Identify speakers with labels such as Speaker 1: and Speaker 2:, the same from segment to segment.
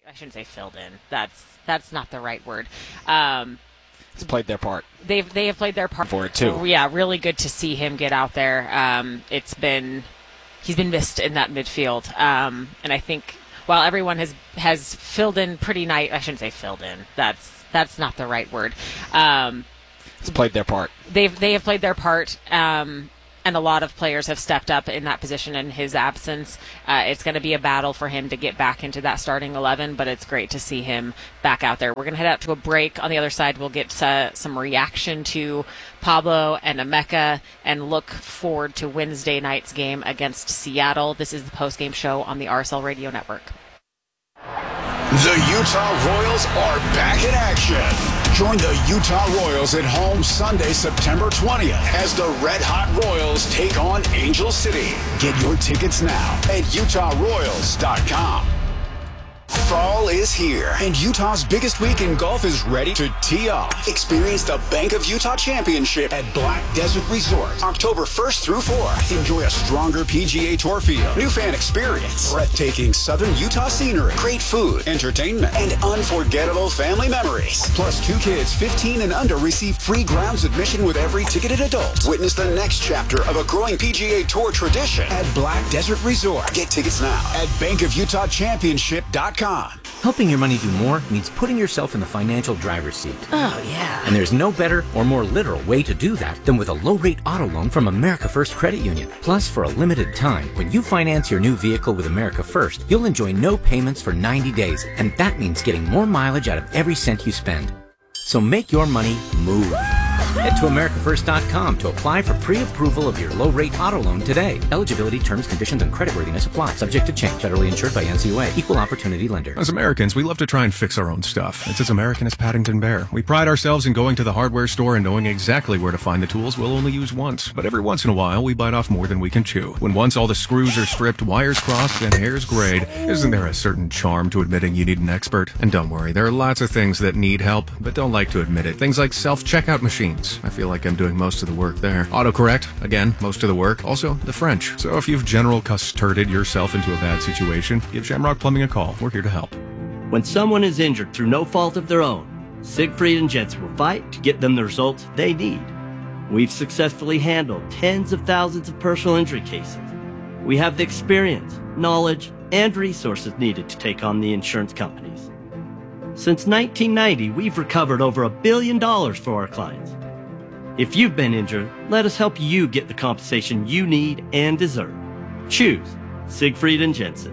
Speaker 1: I shouldn't say filled in. That's not the right word.
Speaker 2: He's played their part.
Speaker 1: They have played their part
Speaker 2: for it too.
Speaker 1: Yeah, really good to see him get out there. He's been missed in that midfield, and I think while everyone has filled in pretty nice. I shouldn't say filled in. That's not the right word.
Speaker 2: He's played their part.
Speaker 1: They have played their part. And a lot of players have stepped up in that position in his absence. It's going to be a battle for him to get back into that starting 11, but it's great to see him back out there. We're going to head out to a break. On the other side, we'll get some reaction to Pablo and Emeka and look forward to Wednesday night's game against Seattle. This is the post-game show on the RSL Radio Network.
Speaker 3: The Utah Royals are back in action. Join the Utah Royals at home Sunday, September 20th as the Red Hot Royals take on Angel City. Get your tickets now at utahroyals.com. Fall is here, and Utah's biggest week in golf is ready to tee off. Experience the Bank of Utah Championship at Black Desert Resort, October 1st through 4th. Enjoy a stronger PGA Tour field, new fan experience, breathtaking southern Utah scenery, great food, entertainment, and unforgettable family memories. Plus, 2 kids 15 and under receive free grounds admission with every ticketed adult. Witness the next chapter of a growing PGA Tour tradition at Black Desert Resort. Get tickets now at bankofutahchampionship.com.
Speaker 4: Helping your money do more means putting yourself in the financial driver's seat.
Speaker 5: Oh, yeah.
Speaker 4: And there's no better or more literal way to do that than with a low-rate auto loan from America First Credit Union. Plus, for a limited time, when you finance your new vehicle with America First, you'll enjoy no payments for 90 days, and that means getting more mileage out of every cent you spend. So make your money move. Head to AmericaFirst.com to apply for pre-approval of your low-rate auto loan today. Eligibility, terms, conditions, and creditworthiness apply. Subject to change. Federally insured by NCUA. Equal opportunity lender.
Speaker 6: As Americans, we love to try and fix our own stuff. It's as American as Paddington Bear. We pride ourselves in going to the hardware store and knowing exactly where to find the tools we'll only use once. But every once in a while, we bite off more than we can chew. When once all the screws are stripped, wires crossed, and hairs grayed, isn't there a certain charm to admitting you need an expert? And don't worry, there are lots of things that need help, but don't like to admit it. Things like self-checkout machines. I feel like I'm doing most of the work there. Autocorrect, again, most of the work. Also, the French. So if you've general custarded yourself into a bad situation, give Shamrock Plumbing a call. We're here to help.
Speaker 7: When someone is injured through no fault of their own, Siegfried and Jensen will fight to get them the results they need. We've successfully handled tens of thousands of personal injury cases. We have the experience, knowledge, and resources needed to take on the insurance companies. Since 1990, we've recovered over $1 billion for our clients. If you've been injured, let us help you get the compensation you need and deserve. Choose Siegfried and Jensen.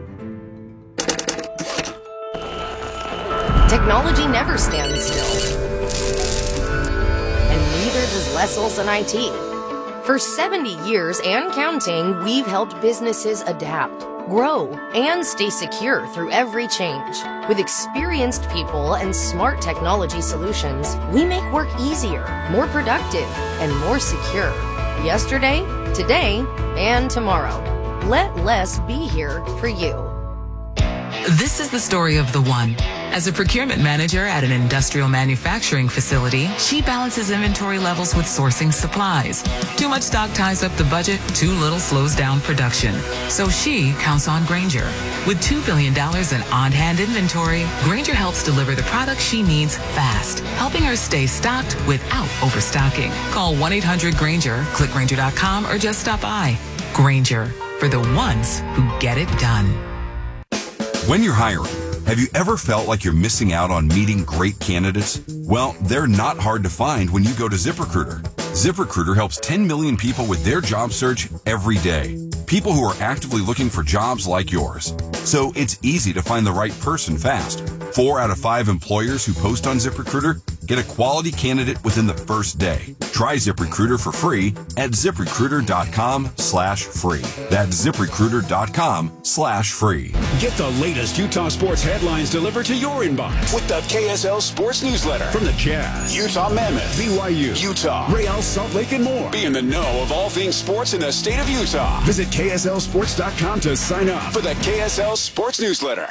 Speaker 5: Technology never stands still. And neither does Les Olson IT. For 70 years and counting, we've helped businesses adapt, grow, and stay secure through every change. With experienced people and smart technology solutions, we make work easier, more productive, and more secure. Yesterday, today, and tomorrow. Let Les be here for you.
Speaker 8: This is the story of the one. As a procurement manager at an industrial manufacturing facility, she balances inventory levels with sourcing supplies. Too much stock ties up the budget, too little slows down production. So she counts on Grainger. With $2 billion in on-hand inventory, Grainger helps deliver the products she needs fast, helping her stay stocked without overstocking. Call 1-800-GRAINGER, click Grainger.com, or just stop by. Grainger, for the ones who get it done.
Speaker 9: When you're hiring, have you ever felt like you're missing out on meeting great candidates? Well, they're not hard to find when you go to ZipRecruiter. ZipRecruiter helps 10 million people with their job search every day. People who are actively looking for jobs like yours. So it's easy to find the right person fast. 4 out of 5 employers who post on ZipRecruiter get a quality candidate within the first day. Try ZipRecruiter for free at ZipRecruiter.com/free. That's ZipRecruiter.com/free.
Speaker 3: Get the latest Utah sports headlines delivered to your inbox with the KSL Sports Newsletter. From the Jazz, Utah Mammoth, BYU, Utah, Real Salt Lake, and more. Be in the know of all things sports in the state of Utah. Visit KSLSports.com to sign up for the KSL Sports Newsletter.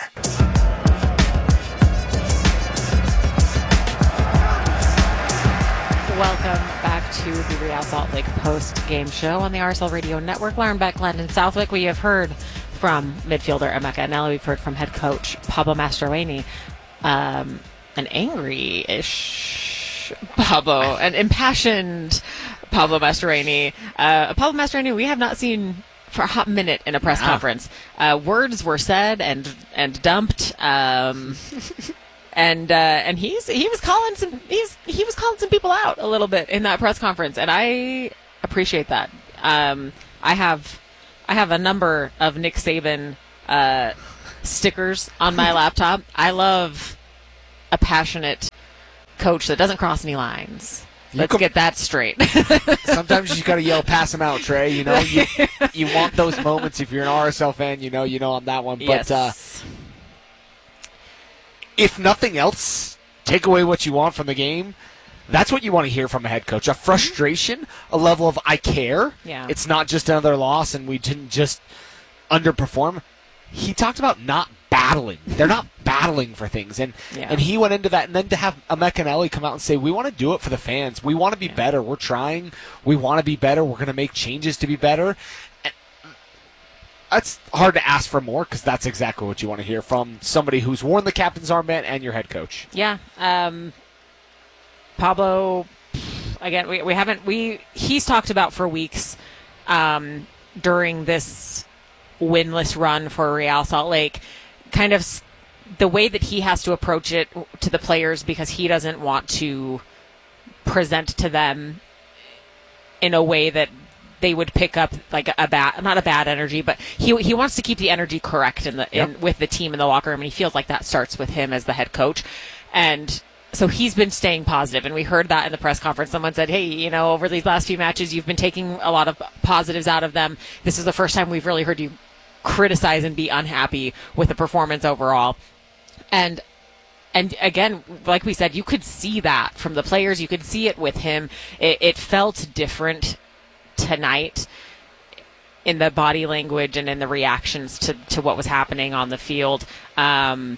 Speaker 1: Welcome back to the Real Salt Lake post-game show on the RSL Radio Network. Lauren Beck, Landon Southwick. We have heard from midfielder Emeka Eneli. We've heard from head coach Pablo Mastroeni. An angry-ish Pablo, an impassioned Pablo Mastroeni. Pablo Mastroeni we have not seen for a hot minute in a press conference. Words were said and dumped. And he was calling some people out a little bit in that press conference, and I appreciate that. I have a number of Nick Saban stickers on my laptop. I love a passionate coach that doesn't cross any lines. Let's get that straight.
Speaker 2: Sometimes you just got to yell, pass them out, Trey. You know, you want those moments. If you're an RSL fan, you know on that one. But
Speaker 1: yes.
Speaker 2: If nothing else, take away what you want from the game. That's what you want to hear from a head coach. A frustration, a level of I care.
Speaker 1: Yeah.
Speaker 2: It's not just another loss and we didn't just underperform. He talked about not battling. They're not battling for things. And he went into that. And then to have Emeka Eneli come out and say, we want to do it for the fans. We want to be better. We're trying. We want to be better. We're going to make changes to be better. And that's hard to ask for more because that's exactly what you want to hear from somebody who's worn the captain's armband and your head coach.
Speaker 1: Yeah. Pablo, again, he's talked about for weeks during this winless run for Real Salt Lake, kind of the way that he has to approach it to the players because he doesn't want to present to them in a way that they would pick up like not a bad energy, but he wants to keep the energy correct with the team in the locker room, and he feels like that starts with him as the head coach. And so he's been staying positive, and we heard that in the press conference. Someone said, hey, over these last few matches, you've been taking a lot of positives out of them. This is the first time we've really heard you criticize and be unhappy with the performance overall. And again, like we said, you could see that from the players. You could see it with him. It felt different tonight in the body language and in the reactions to what was happening on the field. I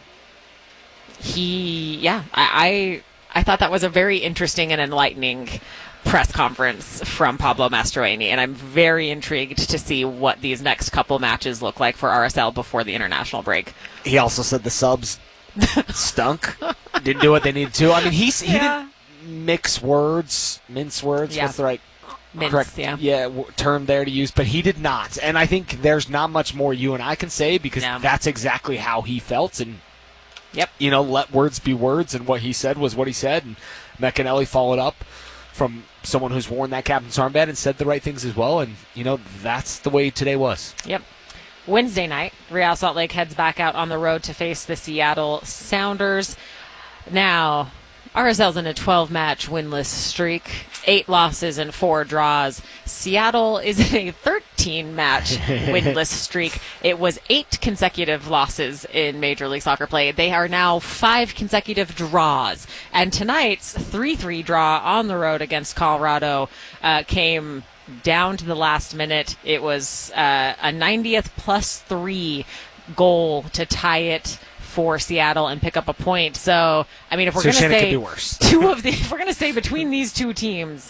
Speaker 1: thought that was a very interesting and enlightening press conference from Pablo Mastroeni, and I'm very intrigued to see what these next couple matches look like for RSL before the international break.
Speaker 2: He also said the subs stunk, didn't do what they needed to. I mean, he didn't mince words. What's the right correct term there to use? But he did not, and I think there's not much more you and I can say because that's exactly how he felt. And let words be words, and what he said was what he said. And Emeka Eneli followed up from someone who's worn that captain's armband and said the right things as well. And, that's the way today was.
Speaker 1: Yep. Wednesday night, Real Salt Lake heads back out on the road to face the Seattle Sounders. Now, RSL's in a 12-match winless streak, 8 losses and 4 draws. Seattle is in a 13-match winless streak. It was 8 consecutive losses in Major League Soccer play. They are now 5 consecutive draws. And tonight's 3-3 draw on the road against Colorado came down to the last minute. It was a 90th +3 goal to tie it for Seattle and pick up a point. So, I mean, if we're going to say if we're going to say between these two teams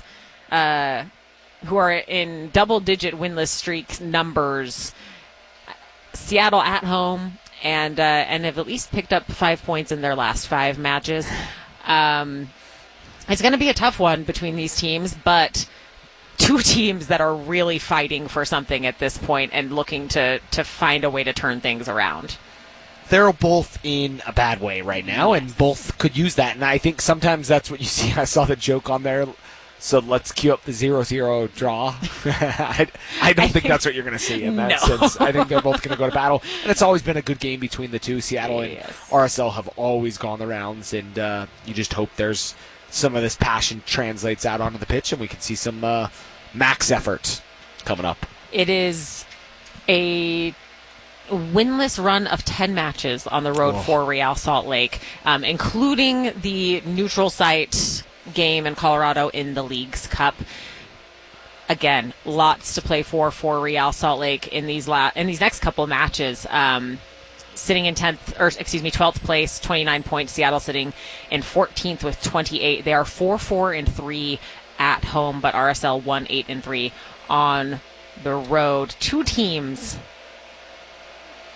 Speaker 1: who are in double-digit winless streak numbers, Seattle at home and have at least picked up 5 points in their last 5 matches. It's going to be a tough one between these teams, but two teams that are really fighting for something at this point and looking to find a way to turn things around.
Speaker 2: They're both in a bad way right now, and both could use that. And I think sometimes that's what you see. I saw the joke on there. So let's cue up the 0-0 draw. I don't think that's what you're going to see in that sense. I think they're both going to go to battle. And it's always been a good game between the two. Seattle and RSL have always gone the rounds, and you just hope there's some of this passion translates out onto the pitch, and we can see some max effort coming up.
Speaker 1: It is a winless run of 10 matches on the road for Real Salt Lake, including the neutral site game in Colorado in the Leagues Cup. Again, lots to play for Real Salt Lake in these next couple matches. Sitting in 12th place, 29 points. Seattle sitting in 14th with 28. They are 4-4-3 at home, but RSL 1-8-3 on the road. Two teams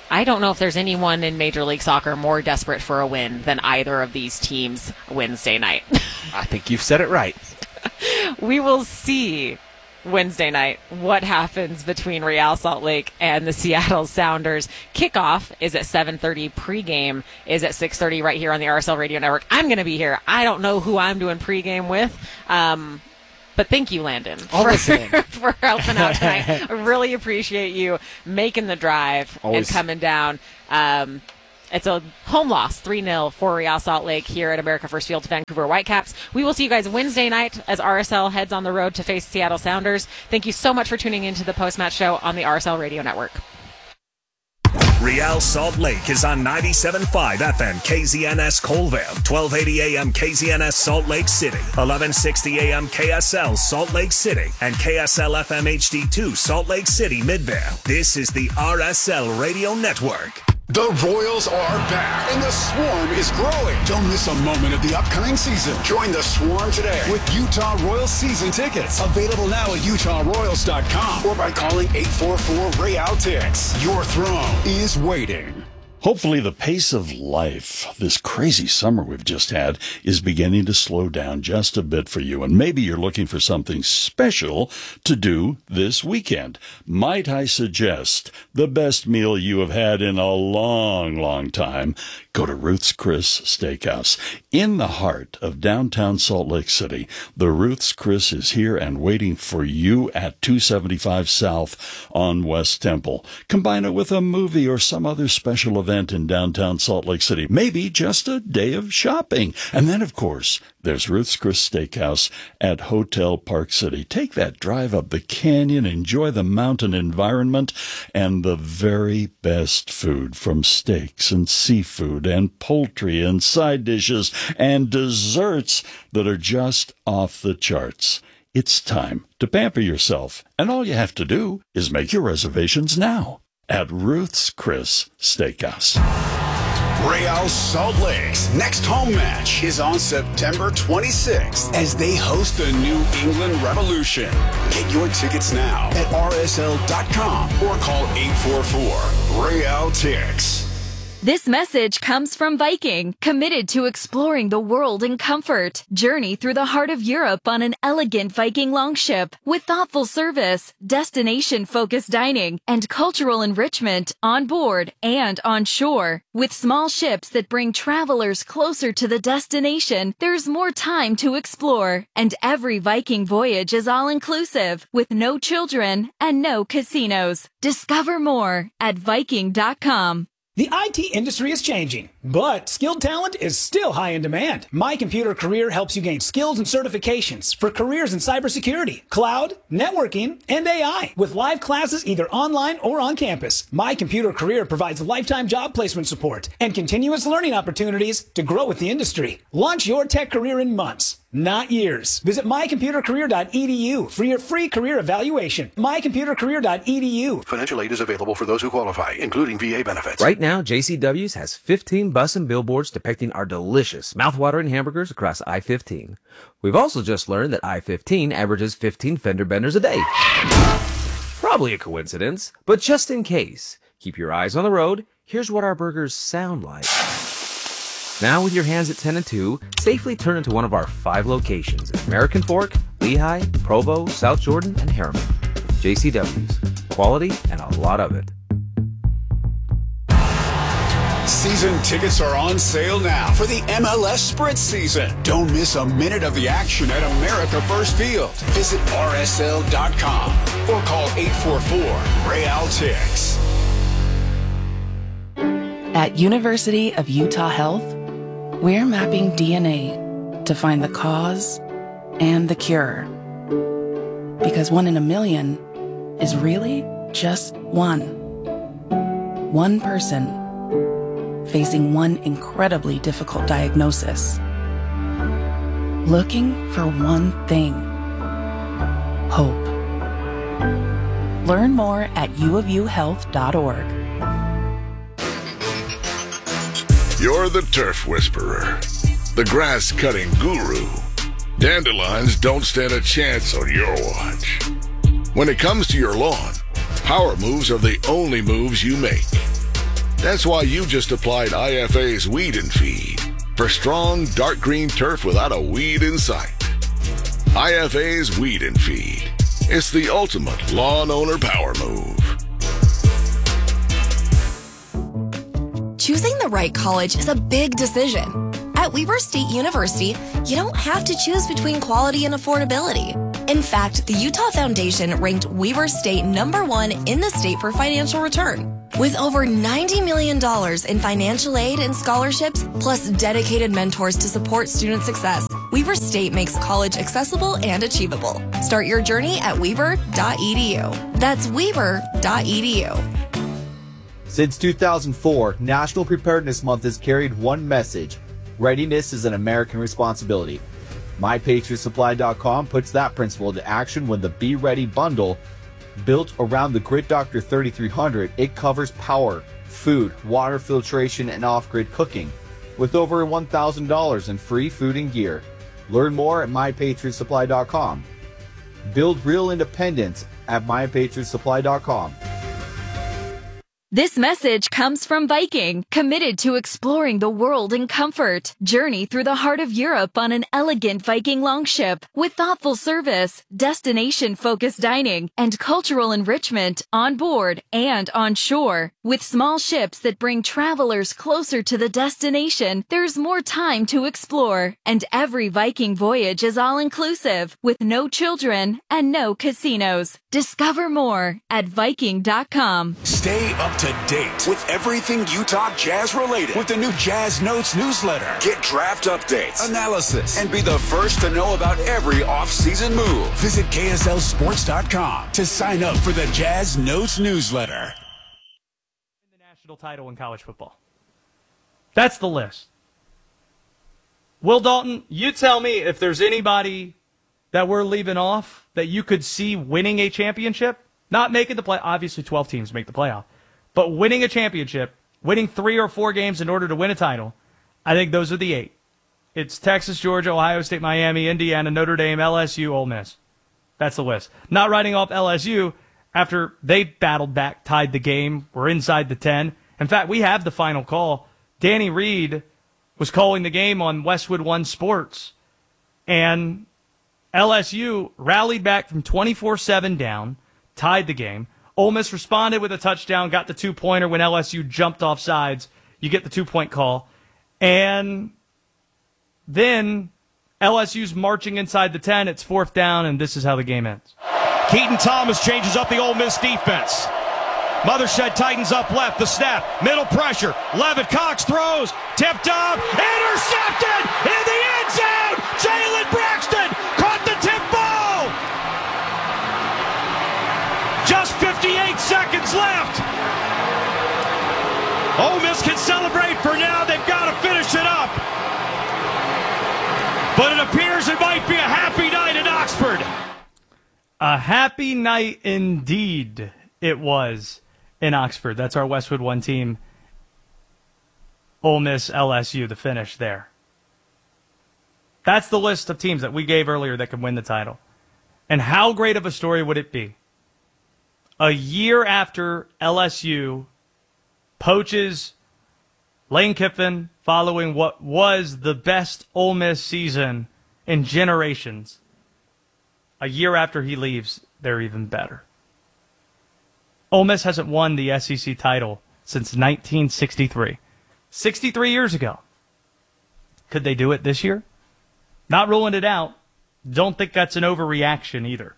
Speaker 1: I don't know if there's anyone in Major League Soccer more desperate for a win than either of these teams Wednesday night.
Speaker 2: I think you've said it right.
Speaker 1: We will see Wednesday night what happens between Real Salt Lake and the Seattle Sounders. Kickoff is at 7:30. Pregame is at 6:30 right here on the RSL Radio Network. I'm going to be here. I don't know who I'm doing pregame with. But thank you, Landon, for helping out tonight. I really appreciate you making the drive and coming down. It's a home loss, 3-0 for Real Salt Lake here at America First Field to Vancouver Whitecaps. We will see you guys Wednesday night as RSL heads on the road to face Seattle Sounders. Thank you so much for tuning into the post-match show on the RSL Radio Network.
Speaker 10: Real Salt Lake is on 97.5 FM KZNS Colville, 1280 AM KZNS Salt Lake City, 1160 AM KSL Salt Lake City, and KSL FM HD2 Salt Lake City Midvale. This is the RSL Radio Network.
Speaker 3: The Royals are back, and the Swarm is growing. Don't miss a moment of the upcoming season. Join the Swarm today with Utah Royals season tickets. Available now at UtahRoyals.com or by calling 844-REAL-TICKS. Your throne is waiting.
Speaker 11: Hopefully the pace of life, this crazy summer we've just had, is beginning to slow down just a bit for you. And maybe you're looking for something special to do this weekend. Might I suggest the best meal you have had in a long, long time? Go to Ruth's Chris Steakhouse. In the heart of downtown Salt Lake City, the Ruth's Chris is here and waiting for you at 275 South on West Temple. Combine it with a movie or some other special event in downtown Salt Lake City. Maybe just a day of shopping. And then, of course, there's Ruth's Chris Steakhouse at Hotel Park City. Take that drive up the canyon, enjoy the mountain environment, and the very best food from steaks and seafood and poultry and side dishes and desserts that are just off the charts. It's time to pamper yourself, and all you have to do is make your reservations now at Ruth's Chris Steakhouse.
Speaker 3: Real Salt Lake's next home match is on September 26th as they host the New England Revolution. Get your tickets now at rsl.com or call 844-REAL-TICKS.
Speaker 12: This message comes from Viking, committed to exploring the world in comfort. Journey through the heart of Europe on an elegant Viking longship with thoughtful service, destination-focused dining, and cultural enrichment on board and on shore. With small ships that bring travelers closer to the destination, there's more time to explore. And every Viking voyage is all-inclusive, with no children and no casinos. Discover more at Viking.com.
Speaker 13: The IT industry is changing, but skilled talent is still high in demand. My Computer Career helps you gain skills and certifications for careers in cybersecurity, cloud, networking, and AI, with live classes either online or on campus. My Computer Career provides lifetime job placement support and continuous learning opportunities to grow with the industry. Launch your tech career in months, not years. Visit mycomputercareer.edu for your free career evaluation. mycomputercareer.edu.
Speaker 14: Financial aid is available for those who qualify, including VA benefits.
Speaker 15: Right now, JCW's has 15 bus and billboards depicting our delicious, mouth-watering hamburgers across I-15. We've also just learned that I-15 averages 15 fender benders a day. Probably a coincidence, but just in case, keep your eyes on the road. Here's what our burgers sound like. Now, with your hands at 10 and 2, safely turn into one of our 5 locations at American Fork, Lehigh, Provo, South Jordan, and Harriman. JCW's. Quality and a lot of it.
Speaker 3: Season tickets are on sale now for the MLS Sprint season. Don't miss a minute of the action at America First Field. Visit rsl.com or call 844-REAL-TICKS.
Speaker 16: At University of Utah Health, we're mapping DNA to find the cause and the cure. Because 1 in a million is really just one. One person facing one incredibly difficult diagnosis. Looking for one thing: hope. Learn more at uofuhealth.org.
Speaker 17: You're the turf whisperer, the grass-cutting guru. Dandelions don't stand a chance on your watch. When it comes to your lawn, power moves are the only moves you make. That's why you just applied IFA's Weed and Feed for strong, dark green turf without a weed in sight. IFA's Weed and Feed. It's the ultimate lawn owner power move.
Speaker 18: Choosing the right college is a big decision. At Weber State University, you don't have to choose between quality and affordability. In fact, the Utah Foundation ranked Weber State #1 in the state for financial return. With over $90 million in financial aid and scholarships, plus dedicated mentors to support student success, Weber State makes college accessible and achievable. Start your journey at weber.edu. That's weber.edu.
Speaker 19: Since 2004, National Preparedness Month has carried one message: readiness is an American responsibility. MyPatriotSupply.com puts that principle into action when the Be Ready bundle, built around the Grid Doctor 3300, it covers power, food, water filtration, and off-grid cooking, with over $1,000 in free food and gear. Learn more at MyPatriotSupply.com. Build real independence at MyPatriotSupply.com.
Speaker 12: This message comes from Viking, committed to exploring the world in comfort. Journey through the heart of Europe on an elegant Viking longship with thoughtful service, destination-focused dining, and cultural enrichment on board and on shore. With small ships that bring travelers closer to the destination, there's more time to explore. And every Viking voyage is all-inclusive, with no children and no casinos. Discover more at Viking.com.
Speaker 3: Stay up to date with everything Utah Jazz related with the new Jazz Notes newsletter. Get draft updates, analysis, and be the first to know about every off-season move. Visit KSLSports.com to sign up for the Jazz Notes newsletter.
Speaker 20: The national title in college football. That's the list. Will Dalton, you tell me if there's anybody that we're leaving off that you could see winning a championship, not making the play. Obviously 12 teams make the playoff. But winning a championship, winning 3 or 4 games in order to win a title, I think those are the 8. It's Texas, Georgia, Ohio State, Miami, Indiana, Notre Dame, LSU, Ole Miss. That's the list. Not writing off LSU after they battled back, tied the game, were inside the 10. In fact, we have the final call. Danny Reed was calling the game on Westwood One Sports, and LSU rallied back from 24-7 down, tied the game. Ole Miss responded with a touchdown, got the 2-pointer when LSU jumped off sides. You get the 2-point call. And then LSU's marching inside the 10. It's 4th down, and this is how the game ends.
Speaker 21: Keaton Thomas changes up the Ole Miss defense. Mothershed tightens up left. The snap. Middle pressure. Levitt Cox throws. Tipped up. Intercepted in the end zone. Jalen Braxton caught the tip ball. Just 58 seconds left. Ole Miss can celebrate for now. They've got to finish it up. But it appears it might be a happy night in Oxford.
Speaker 20: A happy night indeed it was in Oxford. That's our Westwood One team. Ole Miss, LSU, the finish there. That's the list of teams that we gave earlier that could win the title. And how great of a story would it be? A year after LSU poaches Lane Kiffin following what was the best Ole Miss season in generations. A year after he leaves, they're even better. Ole Miss hasn't won the SEC title since 1963. 63 years ago. Could they do it this year? Not ruling it out. Don't think that's an overreaction either.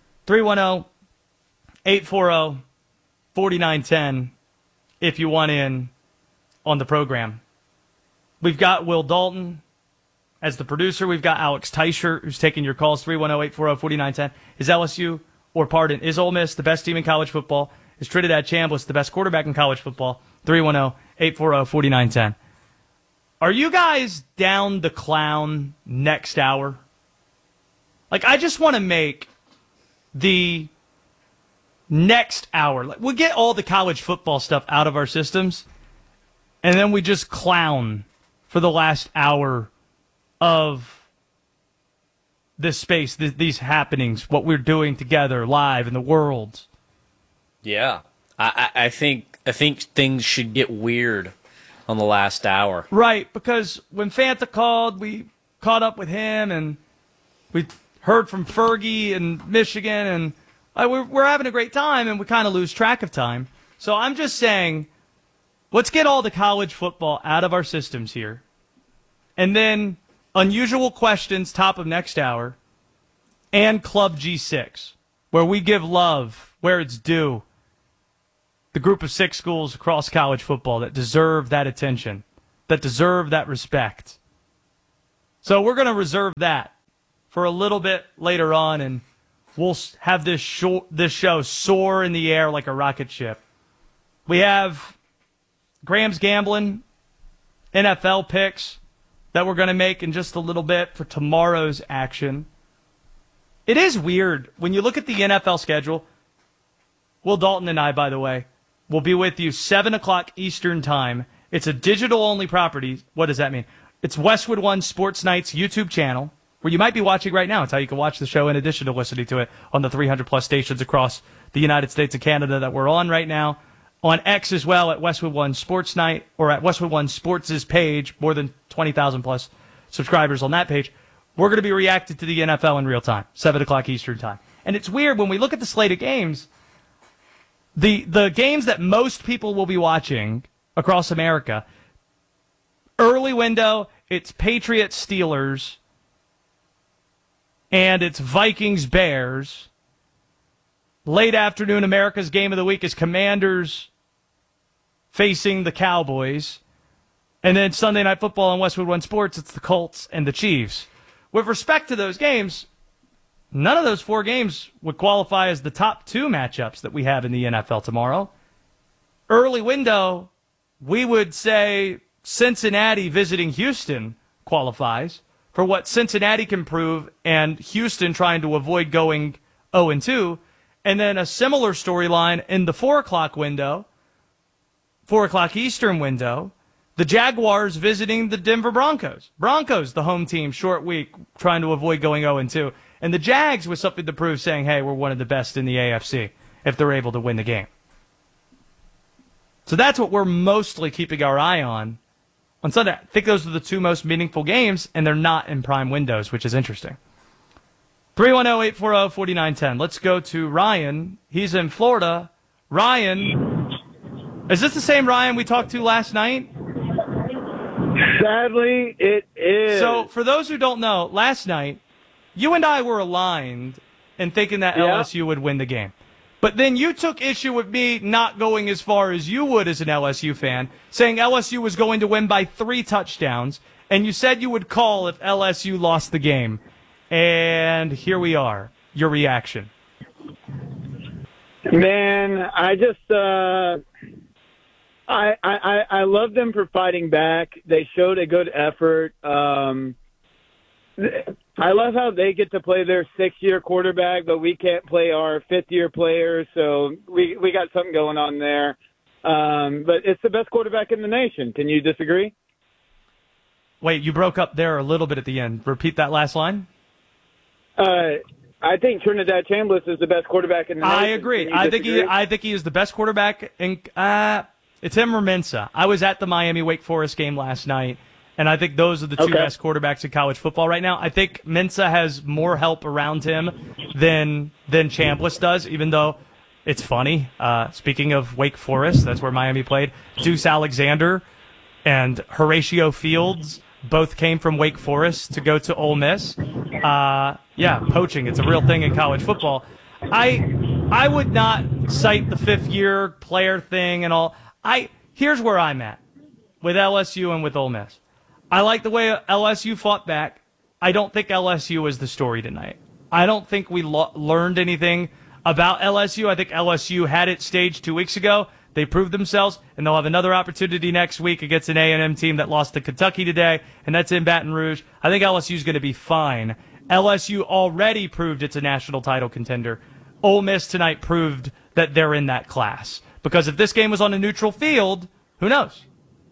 Speaker 20: 310-840-4910 if you want in on the program. We've got Will Dalton as the producer. We've got Alex Teicher who's taking your calls. 310-840-4910. Is Ole Miss the best team in college football? Is Trinidad Chambliss the best quarterback in college football? 310-840-4910. Are you guys down the clown next hour? I just want to make the next hour. We'll get all the college football stuff out of our systems, and then we just clown for the last hour of this space, these happenings, what we're doing together live in the world.
Speaker 22: Yeah, I think
Speaker 4: I think things should get weird on the last hour.
Speaker 20: Right, because when Fanta called, we caught up with him, and we heard from Fergie in Michigan, and we're having a great time, and we kind of lose track of time. So I'm just saying, let's get all the college football out of our systems here. And then unusual questions, top of next hour, and Club G6, where we give love where it's due. The group of 6 schools across college football that deserve that attention, that deserve that respect. So we're going to reserve that for a little bit later on, and we'll have this show soar in the air like a rocket ship. We have Graham's Gambling NFL picks that we're going to make in just a little bit for tomorrow's action. It is weird when you look at the NFL schedule. Will Dalton and I, by the way, will be with you 7 o'clock Eastern Time. It's a digital-only property. What does that mean? It's Westwood One Sports Nights YouTube channel, where you might be watching right now. It's how you can watch the show in addition to listening to it on the 300-plus stations across the United States and Canada that we're on right now. On X as well at Westwood One Sports Night, or at Westwood One Sports' page, more than 20,000-plus subscribers on that page. We're going to be reacting to the NFL in real time, 7 o'clock Eastern Time. And it's weird when we look at the slate of games. The games that most people will be watching across America, early window, it's Patriots-Steelers, and it's Vikings-Bears. Late afternoon, America's game of the week is Commanders facing the Cowboys. And then Sunday Night Football on Westwood One Sports, it's the Colts and the Chiefs. With respect to those games, none of those 4 games would qualify as the top 2 matchups that we have in the NFL tomorrow. Early window, we would say Cincinnati visiting Houston qualifies for what Cincinnati can prove, and Houston trying to avoid going 0-2. And then a similar storyline in the 4 o'clock window, 4 o'clock Eastern window, the Jaguars visiting the Denver Broncos. Broncos, the home team, short week, trying to avoid going 0-2. And the Jags with something to prove, saying, hey, we're one of the best in the AFC, if they're able to win the game. So that's what we're mostly keeping our eye on Sunday. I think those are the 2 most meaningful games, and they're not in prime windows, which is interesting. 310-840-4910. Let's go to Ryan. He's in Florida. Ryan, is this the same Ryan we talked to last night?
Speaker 22: Sadly, it is.
Speaker 20: So, for those who don't know, last night, you and I were aligned in thinking that LSU would win the game. But then you took issue with me not going as far as you would as an LSU fan, saying LSU was going to win by 3 touchdowns, and you said you would call if LSU lost the game. And here we are. Your reaction.
Speaker 22: Man, I just I love them for fighting back. They showed a good effort. I love how they get to play their 6-year quarterback, but we can't play our 5th-year players, so we got something going on there. But it's the best quarterback in the nation. Can you disagree?
Speaker 20: Wait, you broke up there a little bit at the end. Repeat that last line.
Speaker 22: I think Trinidad Chambliss is the best quarterback in the nation.
Speaker 20: I agree. I think he is the best quarterback. It's him or Mensah. I was at the Miami Wake Forest game last night, and I think those are the 2 best quarterbacks in college football right now. I think Mensah has more help around him than Chambliss does, even though it's funny. Speaking of Wake Forest, that's where Miami played. Deuce Alexander and Horatio Fields both came from Wake Forest to go to Ole Miss. Poaching, it's a real thing in college football. I would not cite the 5th-year player thing and all. Here's where I'm at with LSU and with Ole Miss. I like the way LSU fought back. I don't think LSU is the story tonight. I don't think we learned anything about LSU. I think LSU had it staged 2 weeks ago. They proved themselves, and they'll have another opportunity next week against an A&M team that lost to Kentucky today, and that's in Baton Rouge. I think LSU is going to be fine. LSU already proved it's a national title contender. Ole Miss tonight proved that they're in that class. Because if this game was on a neutral field, who knows?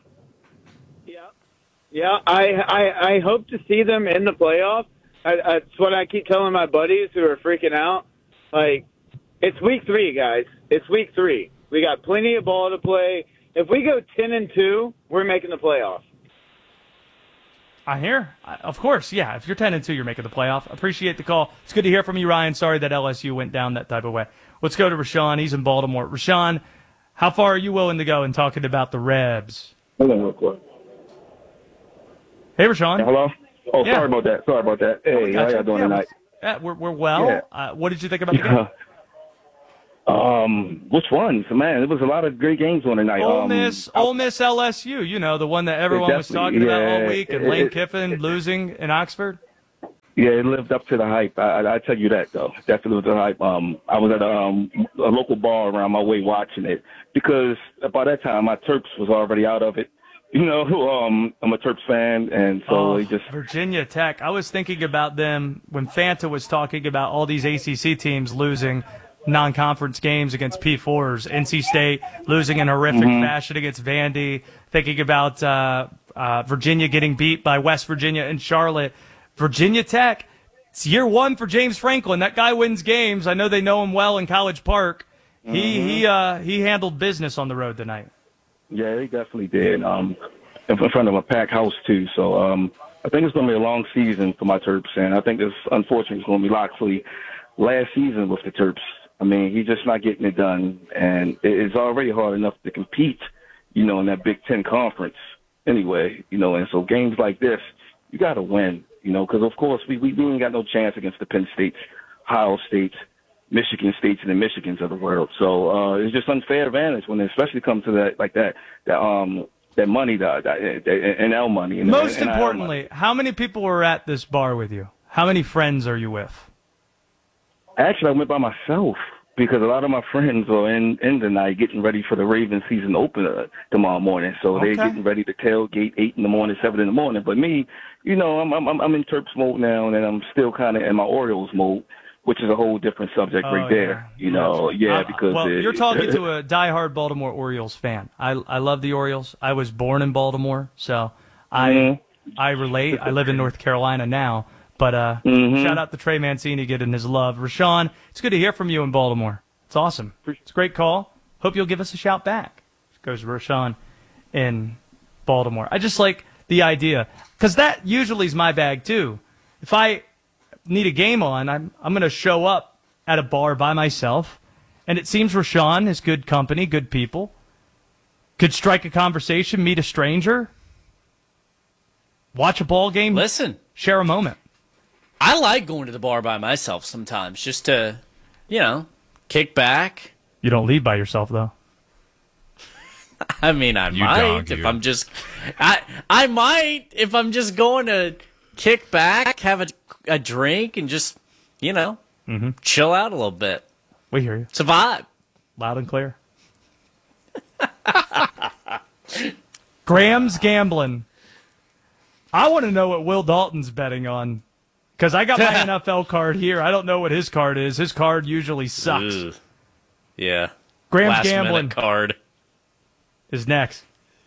Speaker 22: Yeah, I hope to see them in the playoff. That's what I keep telling my buddies who are freaking out. Like, it's week 3, guys. It's week 3. We got plenty of ball to play. If we go 10-2, we're making the playoffs.
Speaker 20: I hear. Of course, yeah. If you're 10-2, you're making the playoff. Appreciate the call. It's good to hear from you, Ryan. Sorry that LSU went down that type of way. Let's go to Rashawn. He's in Baltimore. Rashawn, how far are you willing to go in talking about the Rebs?
Speaker 6: Hold on real quick.
Speaker 20: Hey, Rashawn.
Speaker 6: Hello? Oh,
Speaker 20: Yeah.
Speaker 6: Sorry about that. Hey, how y'all doing tonight?
Speaker 20: Yeah, we're well.
Speaker 6: Yeah.
Speaker 20: What did you think about the game?
Speaker 6: Which ones? Man, there was a lot of great games on tonight.
Speaker 20: Ole Miss, LSU, you know, the one that everyone was talking about all week, and Lane Kiffin losing in Oxford.
Speaker 6: Yeah, it lived up to the hype. I tell you that, though. Definitely lived up to the hype. I was at a local bar around my way watching it because by that time my Terps was already out of it. You know, I'm a Terps fan, and so they just...
Speaker 20: Virginia Tech. I was thinking about them when Fanta was talking about all these ACC teams losing non-conference games against P4s. NC State losing in horrific fashion against Vandy. Thinking about Virginia getting beat by West Virginia and Charlotte. Virginia Tech, it's year one for James Franklin. That guy wins games. I know they know him well in College Park. He handled business on the road tonight.
Speaker 6: Yeah, he definitely did. In front of a packed house, too. So I think it's going to be a long season for my Terps. And I think it's unfortunately it's going to be Loxley last season with the Terps. I mean, he's just not getting it done. And it's already hard enough to compete, you know, in that Big Ten conference anyway. You know, and so games like this, you got to win, you know, because, of course, we ain't got no chance against the Penn States, Ohio States, Michigan States, and the Michigans of the world. So it's just unfair advantage when it especially comes to that money, that NL money.
Speaker 20: Most importantly, how many people were at this bar with you? How many friends are you with?
Speaker 6: Actually, I went by myself because a lot of my friends are in the night getting ready for the Ravens season opener tomorrow morning. So they're getting ready to tailgate 8 in the morning, 7 in the morning. But me, you know, I'm in Terps mode now, and I'm still kind of in my Orioles mode, which is a whole different subject right there. You know, because
Speaker 20: you're talking to a diehard Baltimore Orioles fan. I love the Orioles. I was born in Baltimore, so I relate. I live in North Carolina now. But shout out to Trey Mancini getting his love. Rashawn, it's good to hear from you in Baltimore. It's awesome. It's a great call. Hope you'll give us a shout back. Goes to Rashawn in Baltimore. I just like the idea, because that usually is my bag too. If I need a game on, I'm going to show up at a bar by myself, and it seems Rashawn is good company, good people. Could strike a conversation, meet a stranger, watch a ball game, share a moment.
Speaker 4: I like going to the bar by myself sometimes, just to, you know, kick back.
Speaker 20: You don't leave by yourself, though.
Speaker 4: I mean, I might if I'm just, I might if I'm just going to kick back, have a drink, and just, you know, chill out a little bit.
Speaker 20: We hear you.
Speaker 4: It's a vibe.
Speaker 20: Loud and clear. Graham's gambling. I want to know what Will Dalton's betting on, because I got my NFL card here. I don't know what his card is. His card usually sucks.
Speaker 4: Ugh. Yeah.
Speaker 20: Graham's gambling
Speaker 4: card
Speaker 20: is next.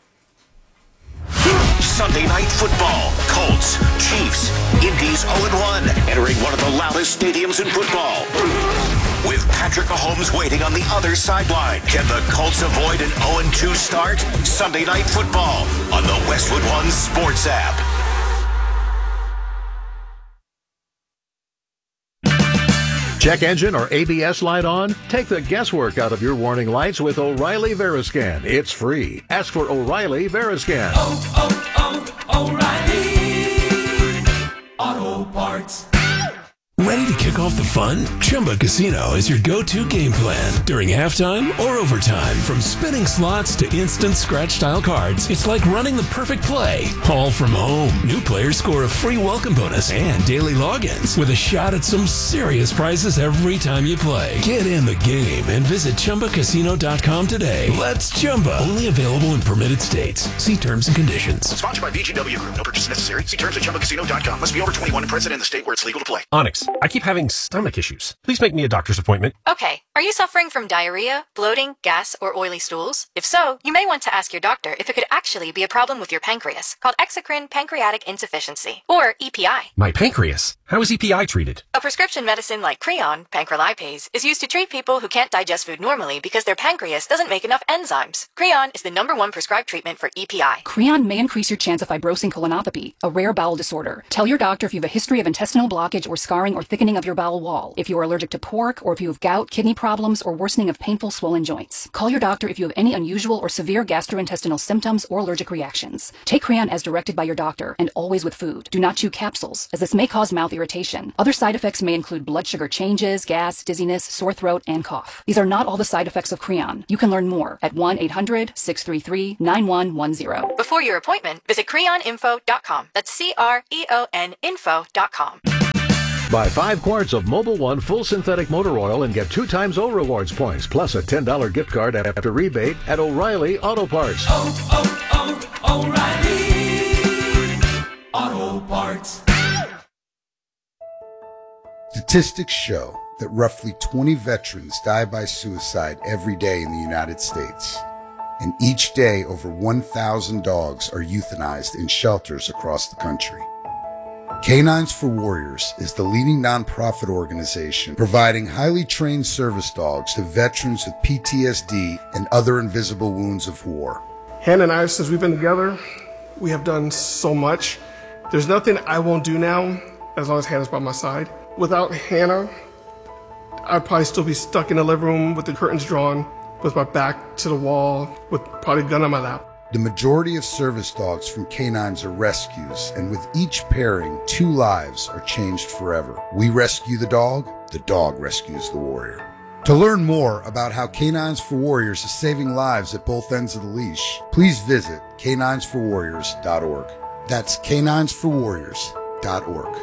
Speaker 3: Sunday Night Football. Colts, Chiefs, Indy's 0-1, entering one of the loudest stadiums in football. With Patrick Mahomes waiting on the other sideline, can the Colts avoid an 0-2 start? Sunday Night Football on the Westwood One Sports app.
Speaker 7: Check engine or ABS light on? Take the guesswork out of your warning lights with O'Reilly Veriscan. It's free. Ask for O'Reilly Veriscan.
Speaker 23: O'Reilly Auto Parts. Ready to kick off the fun? Chumba Casino is your go-to game plan during halftime or overtime. From spinning slots to instant scratch-style cards, it's like running the perfect play, all from home. New players score a free welcome bonus and daily logins with a shot at some serious prizes every time you play. Get in the game and visit ChumbaCasino.com today. Let's Chumba. Only available in permitted states. See terms and conditions.
Speaker 14: Sponsored by VGW Group. No purchase necessary. See terms at ChumbaCasino.com. Must be over 21 and present in the state where it's legal to play.
Speaker 24: Onyx. I keep having
Speaker 23: having stomach issues. Please make me a doctor's appointment.
Speaker 5: Okay. Are you suffering from diarrhea, bloating, gas, or oily stools? If so, you may want to ask your doctor if it could actually be a problem with your pancreas, called exocrine pancreatic insufficiency, or EPI.
Speaker 23: My pancreas? How is EPI treated?
Speaker 5: A prescription medicine like Creon, pancrelipase, is used to treat people who can't digest food normally because their pancreas doesn't make enough enzymes. Creon is the #1 prescribed treatment for EPI.
Speaker 8: Creon may increase your chance of fibrosing colonopathy, a rare bowel disorder. Tell your doctor if you have a history of intestinal blockage or scarring or thickening of your bowel wall, if you are allergic to pork, or if you have gout, kidney problems, or worsening of painful swollen joints. Call your doctor if you have any unusual or severe gastrointestinal symptoms or allergic reactions. Take Creon as directed by your doctor, and always with food. Do not chew capsules, as this may cause mouth irritation. Other side effects may include blood sugar changes, gas, dizziness, sore throat, and cough. These are not all the side effects of Creon. You can learn more at 1-800-633-9110.
Speaker 5: Before your appointment, visit creoninfo.com. That's CREON info.com.
Speaker 7: Buy 5 quarts of Mobil 1 full synthetic motor oil and get 2 times O Rewards points, plus a $10 gift card after rebate at O'Reilly Auto Parts.
Speaker 9: O'Reilly Auto Parts.
Speaker 24: Statistics show that roughly 20 veterans die by suicide every day in the United States. And each day, over 1,000 dogs are euthanized in shelters across the country. Canines for Warriors is the leading nonprofit organization providing highly trained service dogs to veterans with PTSD and other invisible wounds of war.
Speaker 25: Hannah and I, since we've been together, we have done so much. There's nothing I won't do now as long as Hannah's by my side. Without Hannah, I'd probably still be stuck in the living room with the curtains drawn, with my back to the wall, with probably a gun on my lap.
Speaker 24: The majority of service dogs from canines are rescues, and with each pairing, 2 lives are changed forever. We rescue the dog rescues the warrior. To learn more about how Canines for Warriors is saving lives at both ends of the leash, please visit caninesforwarriors.org. That's caninesforwarriors.org.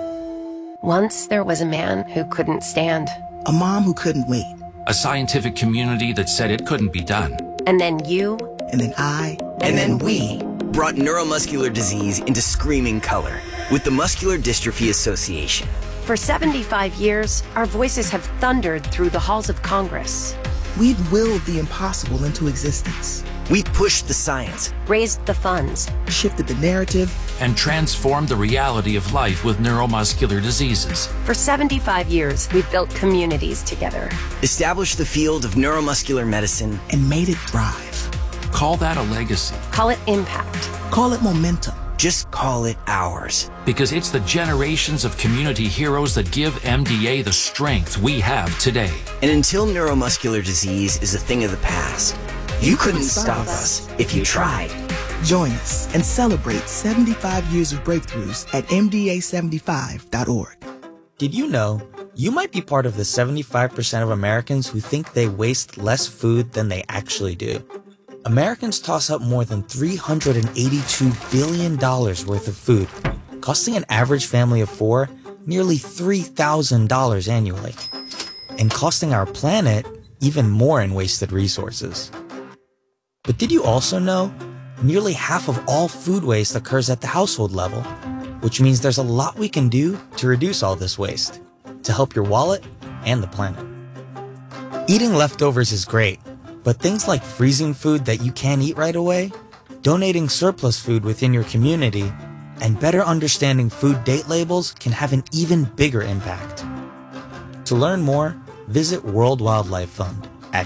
Speaker 26: Once there was a man who couldn't stand.
Speaker 27: A mom who couldn't wait.
Speaker 28: A scientific community that said it couldn't be done.
Speaker 26: And then you.
Speaker 27: And then I.
Speaker 26: And then we.
Speaker 29: Brought neuromuscular disease into screaming color with the Muscular Dystrophy Association.
Speaker 26: For 75 years, our voices have thundered through the halls of Congress.
Speaker 27: We've willed the impossible into existence.
Speaker 29: We pushed the science,
Speaker 26: raised the funds,
Speaker 27: shifted the narrative,
Speaker 28: and transformed the reality of life with neuromuscular diseases.
Speaker 26: For 75 years, we've built communities together,
Speaker 29: established the field of neuromuscular medicine,
Speaker 27: and made it thrive.
Speaker 28: Call that a legacy.
Speaker 26: Call it impact.
Speaker 27: Call it momentum.
Speaker 29: Just call it ours.
Speaker 28: Because it's the generations of community heroes that give MDA the strength we have today.
Speaker 29: And until neuromuscular disease is a thing of the past, you couldn't stop us if you tried.
Speaker 27: Join us and celebrate 75 years of breakthroughs at MDA75.org.
Speaker 30: Did you know you might be part of the 75% of Americans who think they waste less food than they actually do? Americans toss up more than $382 billion worth of food, costing an average family of 4 nearly $3,000 annually, and costing our planet even more in wasted resources. But did you also know nearly half of all food waste occurs at the household level, which means there's a lot we can do to reduce all this waste, to help your wallet and the planet. Eating leftovers is great, but things like freezing food that you can't eat right away, donating surplus food within your community, and better understanding food date labels can have an even bigger impact. To learn more, visit World Wildlife Fund at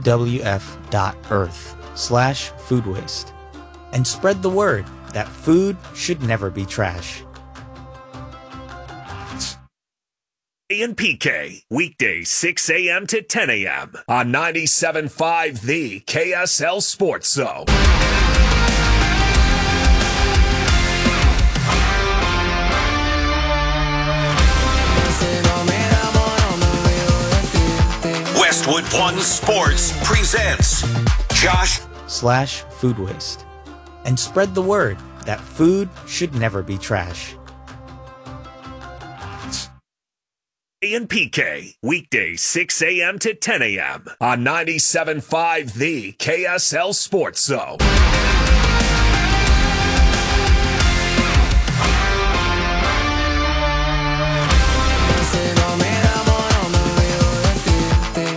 Speaker 30: wwf.earth/food waste and spread the word that food should never be trash.
Speaker 10: And PK, weekdays 6 a.m. to 10 a.m. on 97.5 The KSL Sports Zone.
Speaker 3: Westwood One Sports presents
Speaker 30: Josh/food waste and spread the word that food should never be trash.
Speaker 10: And PK, weekdays 6 a.m. to 10 a.m. on 97.5 The KSL Sports Zone.